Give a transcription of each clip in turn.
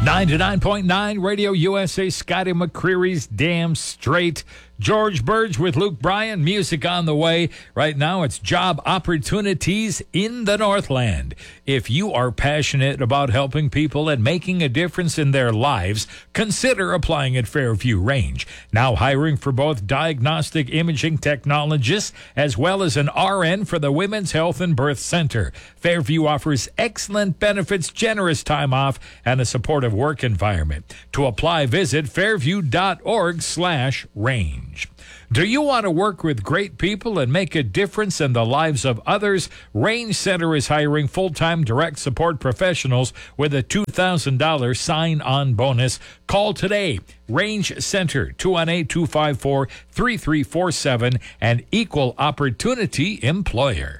99.9 Radio USA, Scotty McCreery's Damn Straight. George Burge with Luke Bryan. Music on the way. Right now, it's job opportunities in the Northland. If you are passionate about helping people and making a difference in their lives, consider applying at Fairview Range. Now hiring for both diagnostic imaging technologists as well as an RN for the Women's Health and Birth Center. Fairview offers excellent benefits, generous time off, and a supportive work environment. To apply, visit fairview.org/range. Do you want to work with great people and make a difference in the lives of others? Range Center is hiring full-time direct support professionals with a $2,000 sign-on bonus. Call today. Range Center, 218-254-3347, an equal opportunity employer.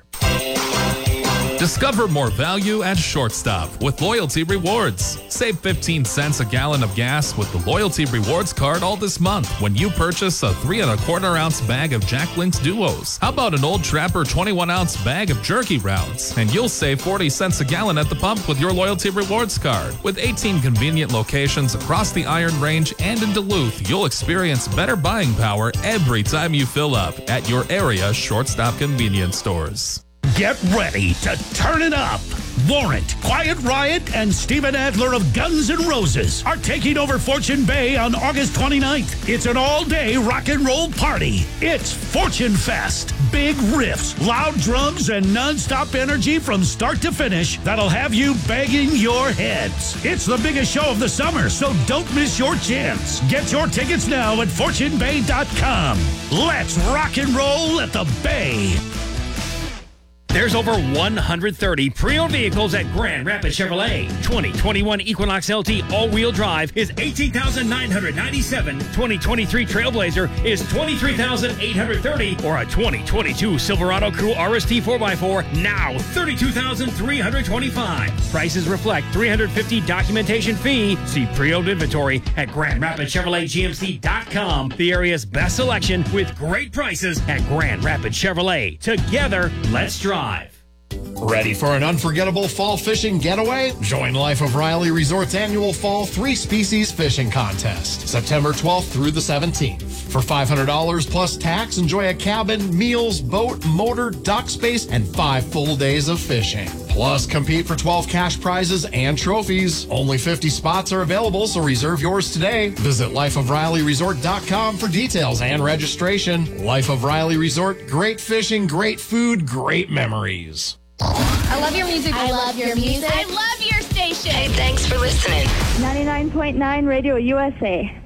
Discover more value at Shortstop with Loyalty Rewards. Save 15 cents a gallon of gas with the Loyalty Rewards card all this month when you purchase a 3 1/4 ounce bag of Jack Link's Duos. How about an Old Trapper 21 ounce bag of jerky rounds? And you'll save 40 cents a gallon at the pump with your Loyalty Rewards card. With 18 convenient locations across the Iron Range and in Duluth, you'll experience better buying power every time you fill up at your area Shortstop convenience stores. Get ready to turn it up. Warrant, Quiet Riot, and Steven Adler of Guns N' Roses are taking over Fortune Bay on August 29th. It's an all-day rock and roll party. It's Fortune Fest. Big riffs, loud drums, and non-stop energy from start to finish that'll have you banging your heads. It's the biggest show of the summer, so don't miss your chance. Get your tickets now at FortuneBay.com. Let's rock and roll at the Bay. There's over 130 pre-owned vehicles at Grand Rapids Chevrolet. 2021 Equinox LT all-wheel drive is $18,997. 2023 Trailblazer is $23,830, or a 2022 Silverado Crew RST 4x4 now $32,325. Prices reflect $350 documentation fee. See pre-owned inventory at GrandRapidsChevroletGMC.com. The area's best selection with great prices at Grand Rapids Chevrolet. Together, let's drive. Ready for an unforgettable fall fishing getaway? Join Life of Riley Resort's annual Fall 3-Species Fishing Contest, September 12th through the 17th. For $500 plus tax, enjoy a cabin, meals, boat, motor, dock space, and 5 full days of fishing. Plus, compete for 12 cash prizes and trophies. Only 50 spots are available, so reserve yours today. Visit lifeofrileyresort.com for details and registration. Life of Riley Resort, great fishing, great food, great memories. I love your music. I love your music. I love your station. Hey, thanks for listening. 99.9 Radio USA.